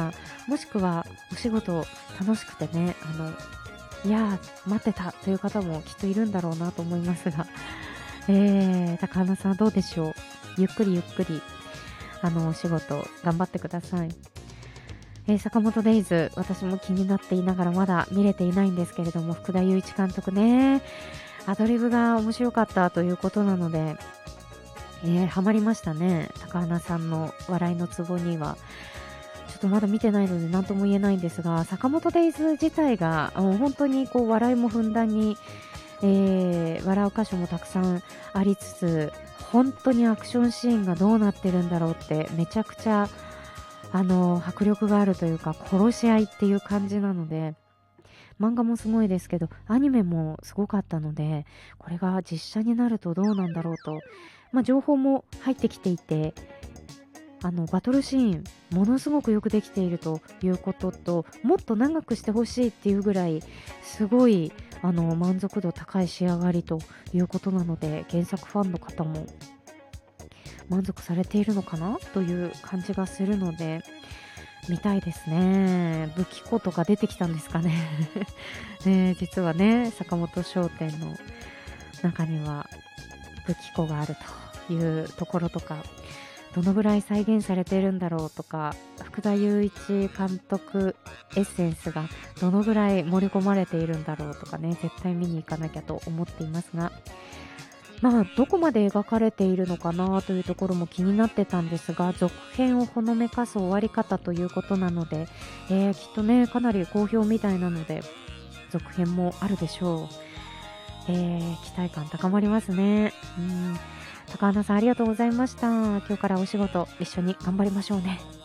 か、もしくはお仕事楽しくてね、いやー待ってたという方もきっといるんだろうなと思いますが、高花さんどうでしょう。ゆっくりゆっくりお仕事頑張ってください。坂本デイズ、私も気になっていながらまだ見れていないんですけれども、福田雄一監督ね、アドリブが面白かったということなので、ハマりましたね。高花さんの笑いのツボには。ちょっとまだ見てないので何とも言えないんですが、坂本デイズ自体が本当にこう笑いもふんだんに、笑う箇所もたくさんありつつ、本当にアクションシーンがどうなってるんだろうってめちゃくちゃ迫力があるというか、殺し合いっていう感じなので、漫画もすごいですけどアニメもすごかったので、これが実写になるとどうなんだろうと、情報も入ってきていて、バトルシーンものすごくよくできているということと、もっと長くしてほしいっていうぐらいすごい満足度高い仕上がりということなので、原作ファンの方も満足されているのかなという感じがするので、見たいですね。武器庫とか出てきたんですかね。実はね、坂本商店の中には武器庫があるというところとか、どのぐらい再現されているんだろうとか、福田雄一監督エッセンスがどのぐらい盛り込まれているんだろうとかね、絶対見に行かなきゃと思っていますが、どこまで描かれているのかなというところも気になってたんですが、続編をほのめかす終わり方ということなので、きっとね、かなり好評みたいなので、続編もあるでしょう。期待感高まりますね。高花さんありがとうございました。今日からお仕事一緒に頑張りましょうね。